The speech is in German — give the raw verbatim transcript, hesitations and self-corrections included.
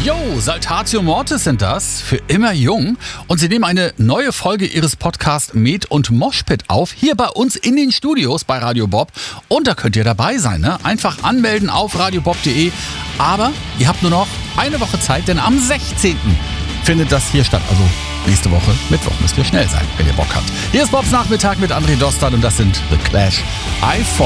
Yo, Saltatio Mortis sind das, für immer jung. Und sie nehmen eine neue Folge ihres Podcasts Med und Moshpit auf, hier bei uns in den Studios bei Radio Bob. Und da könnt ihr dabei sein, ne? Einfach anmelden auf radiobob punkt de. Aber ihr habt nur noch eine Woche Zeit, denn am sechzehnten findet das hier statt. Also nächste Woche, Mittwoch, müsst ihr schnell sein, wenn ihr Bock habt. Hier ist Bobs Nachmittag mit André Dostal und das sind The Clash. I Fall.